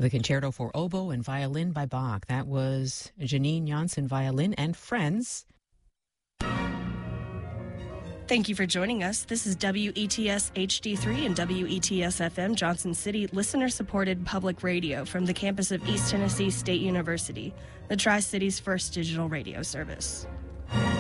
The Concerto for Oboe and Violin by Bach. That was Janine Janssen Violin and Friends. Thank you for joining us. This is WETS HD3 and WETS FM Johnson City, listener-supported public radio from the campus of East Tennessee State University, the Tri-City's first digital radio service.